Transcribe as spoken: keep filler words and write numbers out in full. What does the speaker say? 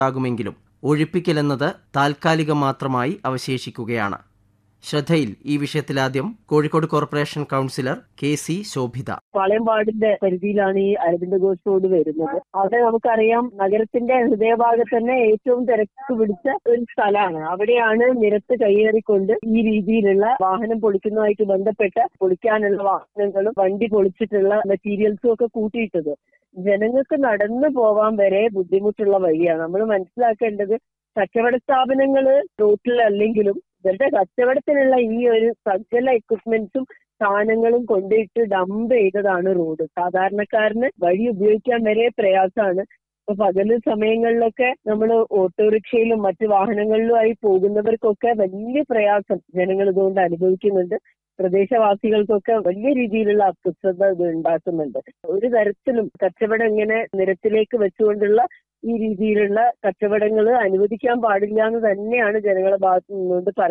ആകുമെങ്കിലും ഒഴിപ്പിക്കലെന്നത് താൽക്കാലികം മാത്രമായി അവശേഷിക്കുകയാണ്. ശ്രദ്ധയിൽ ഈ വിഷയത്തിലാദ്യം Kozhikode corporation councillor K C Sobhita. പാളയം വാർഡിന്റെ പരിധിയിലാണ് ഈ അരവിന്ദ ഘോഷ് റോഡ് വരുന്നത്. അവിടെ നമുക്കറിയാം നഗരത്തിന്റെ ഹൃദയഭാഗത്ത് തന്നെ ഏറ്റവും തിരക്ക് പിടിച്ച ഒരു സ്ഥലമാണ്. അവിടെയാണ് നിരത്ത് കയ്യേറിക്കൊണ്ട് ഈ രീതിയിലുള്ള വാഹനം പൊളിക്കുന്നതുമായിട്ട് ബന്ധപ്പെട്ട പൊളിക്കാനുള്ള വാഹനങ്ങളും വണ്ടി പൊളിച്ചിട്ടുള്ള മെറ്റീരിയൽസും ഒക്കെ കൂട്ടിയിട്ടത്. ജനങ്ങൾക്ക് നടന്നു പോവാൻ വരെ ബുദ്ധിമുട്ടുള്ള വഴിയാണ്. നമ്മൾ മനസ്സിലാക്കേണ്ടത് കച്ചവട സ്ഥാപനങ്ങള് റോട്ടിലല്ലെങ്കിലും ഇവരുടെ കച്ചവടത്തിനുള്ള ഈ ഒരു സകല എക്വിപ്മെന്റ്സും സാധനങ്ങളും കൊണ്ടിട്ട് ഡംപ് ചെയ്തതാണ് റോഡ്. സാധാരണക്കാരന് വഴി ഉപയോഗിക്കാൻ വരെ പ്രയാസമാണ്. ഇപ്പൊ പകല് സമയങ്ങളിലൊക്കെ നമ്മൾ ഓട്ടോറിക്ഷയിലും മറ്റു വാഹനങ്ങളിലുമായി പോകുന്നവർക്കൊക്കെ വലിയ പ്രയാസം ജനങ്ങൾ ഇതുകൊണ്ട് അനുഭവിക്കുന്നുണ്ട്. പ്രദേശവാസികൾക്കൊക്കെ വലിയ രീതിയിലുള്ള അസ്വസ്ഥത ഇത് ഉണ്ടാക്കുന്നുണ്ട്. ഒരു തരത്തിലും കച്ചവടം ഇങ്ങനെ നിരത്തിലേക്ക് വെച്ചുകൊണ്ടുള്ള ഈ രീതിയിലുള്ള കച്ചവടങ്ങൾ അനുവദിക്കാൻ പാടില്ല എന്ന് തന്നെയാണ് ജനങ്ങളുടെ ഭാഗത്തു നിന്നുകൊണ്ട് പറയുന്നത്.